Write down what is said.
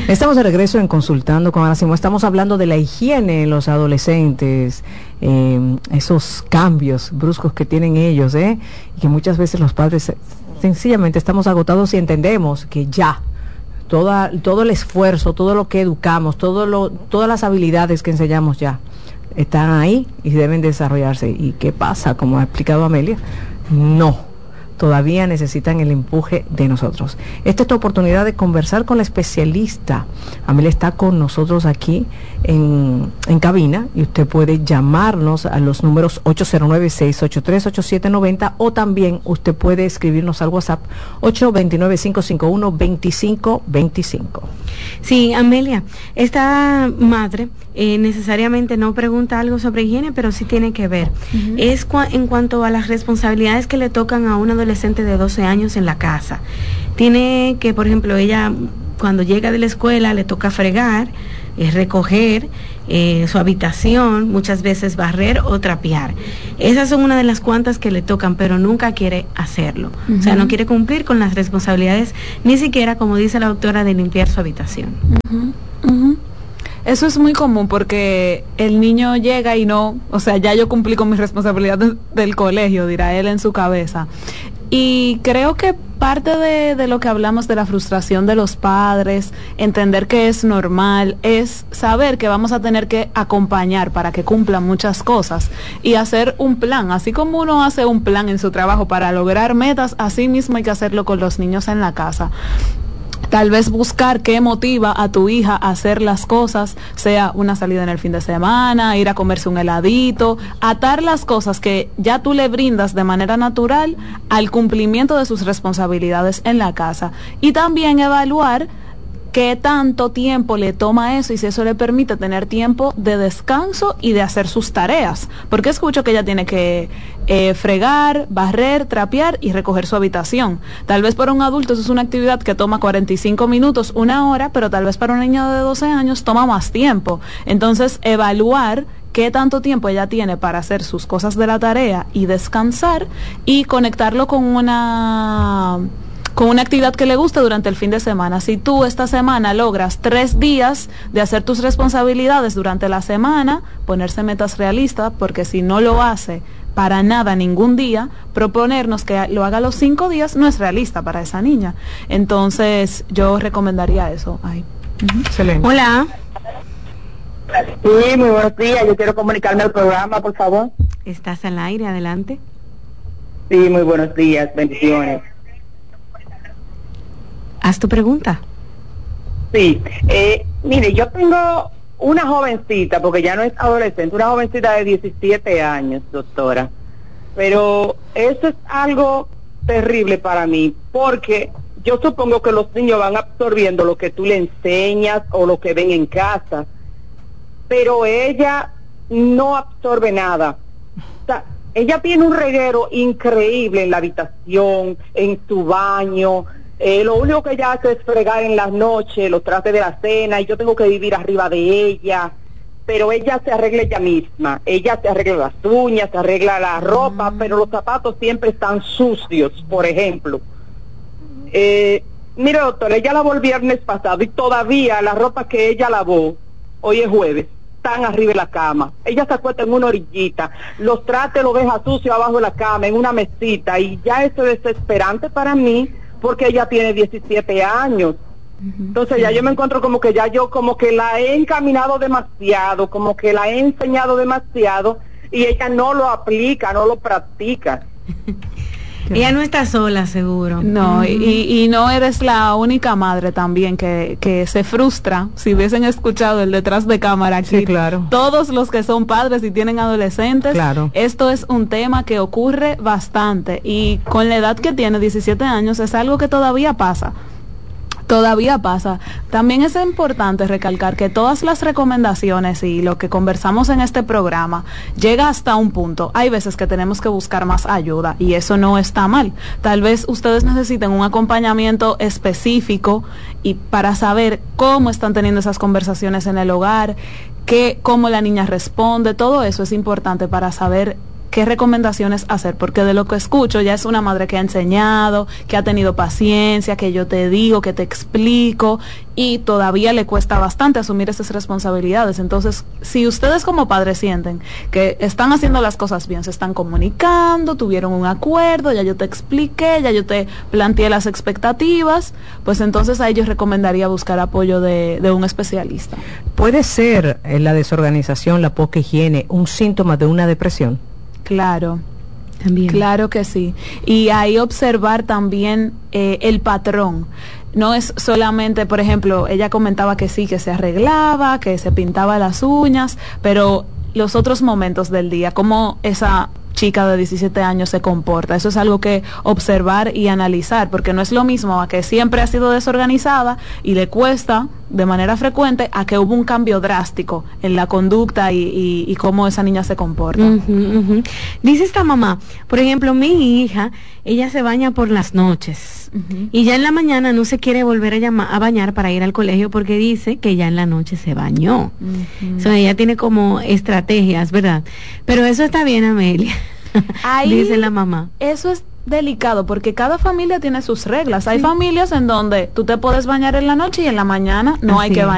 Estamos de regreso en Consultando con Ana Simón. Estamos hablando de la higiene en los adolescentes, esos cambios bruscos que tienen ellos, y que muchas veces los padres sencillamente estamos agotados y entendemos que ya todo el esfuerzo, todo lo que educamos, todas las habilidades que enseñamos ya están ahí y deben desarrollarse. ¿Y qué pasa? Como ha explicado Amelia, no. Todavía necesitan el empuje de nosotros. Esta es tu oportunidad de conversar con la especialista. Amelia está con nosotros aquí en cabina y usted puede llamarnos a los números 809-683-8790 o también usted puede escribirnos al WhatsApp 829-551-2525. Sí, Amelia, esta madre necesariamente no pregunta algo sobre higiene, pero sí tiene que ver. Es en cuanto a las responsabilidades que le tocan a un adolescente de 12 años en la casa. Tiene que, por ejemplo, ella cuando llega de la escuela le toca fregar, recoger su habitación, muchas veces barrer o trapear. Esas son una de las cuantas que le tocan, pero nunca quiere hacerlo. O sea, no quiere cumplir con las responsabilidades, ni siquiera, como dice la doctora, de limpiar su habitación. Eso es muy común porque el niño llega y no, o sea, ya yo cumplí con mis responsabilidades del colegio, dirá él en su cabeza. Y creo que parte de lo que hablamos de la frustración de los padres, entender que es normal, es saber que vamos a tener que acompañar para que cumplan muchas cosas y hacer un plan. Así como uno hace un plan en su trabajo para lograr metas, así mismo hay que hacerlo con los niños en la casa. Tal vez buscar qué motiva a tu hija a hacer las cosas, sea una salida en el fin de semana, ir a comerse un heladito, atar las cosas que ya tú le brindas de manera natural al cumplimiento de sus responsabilidades en la casa. Y también evaluar qué tanto tiempo le toma eso y si eso le permite tener tiempo de descanso y de hacer sus tareas. Porque escucho que ella tiene que fregar, barrer, trapear y recoger su habitación. Tal vez para un adulto eso es una actividad que toma 45 minutos, una hora, pero tal vez para una niña de 12 años toma más tiempo. Entonces, evaluar qué tanto tiempo ella tiene para hacer sus cosas de la tarea y descansar y conectarlo con una actividad que le guste durante el fin de semana. Si tú esta semana logras 3 días de hacer tus responsabilidades durante la semana, ponerse metas realistas, porque si no lo hace para nada ningún día, proponernos que lo haga los 5 días no es realista para esa niña. Entonces yo recomendaría eso. Excelente. Hola. Sí, muy buenos días. Yo quiero comunicarme al programa, por favor. Estás al aire, adelante. Sí, muy buenos días, bendiciones. Haz tu pregunta. Sí, mire, yo tengo una jovencita, porque ya no es adolescente, una jovencita de 17 años, doctora. Pero eso es algo terrible para mí, porque yo supongo que los niños van absorbiendo lo que tú le enseñas o lo que ven en casa, pero ella no absorbe nada. O sea, ella tiene un reguero increíble en la habitación, en su baño. Lo único que ella hace es fregar en las noches, los trastes de la cena, y yo tengo que vivir arriba de ella, pero ella se arregla ella misma, ella se arregla las uñas, se arregla la ropa, pero los zapatos siempre están sucios, por ejemplo. Mire, doctor, ella lavó el viernes pasado y todavía la ropa que ella lavó, hoy es jueves, están arriba de la cama. Ella se acuesta en una orillita, los trastes los deja sucios abajo de la cama, en una mesita, y ya eso es desesperante para mí, porque ella tiene 17 años. Entonces ya yo me encuentro como que ya yo como que la he encaminado demasiado, como que la he enseñado demasiado y ella no lo aplica, no lo practica. Ella no está sola, seguro. No, y no eres la única madre también que se frustra. Si hubiesen escuchado el detrás de cámara aquí, sí, claro. Todos los que son padres y tienen adolescentes, claro. Esto es un tema que ocurre bastante y con la edad que tiene, 17 años, es algo que todavía pasa. También es importante recalcar que todas las recomendaciones y lo que conversamos en este programa llega hasta un punto. Hay veces que tenemos que buscar más ayuda y eso no está mal. Tal vez ustedes necesiten un acompañamiento específico y para saber cómo están teniendo esas conversaciones en el hogar, cómo la niña responde, todo eso es importante para saber qué recomendaciones hacer, porque de lo que escucho ya es una madre que ha enseñado, que ha tenido paciencia, que yo te digo, que te explico, y todavía le cuesta bastante asumir esas responsabilidades. Entonces, si ustedes como padres sienten que están haciendo las cosas bien, se están comunicando, tuvieron un acuerdo, ya yo te expliqué, ya yo te planteé las expectativas, pues entonces a ellos recomendaría buscar apoyo de un especialista. ¿Puede ser la desorganización, la poca higiene, un síntoma de una depresión? Claro. También. Claro que sí. Y ahí observar también el patrón. No es solamente, por ejemplo, ella comentaba que sí, que se arreglaba, que se pintaba las uñas, pero los otros momentos del día, cómo esa chica de 17 años se comporta. Eso es algo que observar y analizar, porque no es lo mismo a que siempre ha sido desorganizada y le cuesta de manera frecuente a que hubo un cambio drástico en la conducta y cómo esa niña se comporta. Dice esta mamá, por ejemplo, mi hija, ella se baña por las noches y ya en la mañana no se quiere volver a bañar para ir al colegio porque dice que ya en la noche se bañó. O sea, ella tiene como estrategias, ¿verdad? Pero eso está bien, Amelia. Ahí, dice la mamá. Eso es delicado porque cada familia tiene sus reglas. Hay familias en donde tú te puedes bañar en la noche y en la mañana no hay que bañar.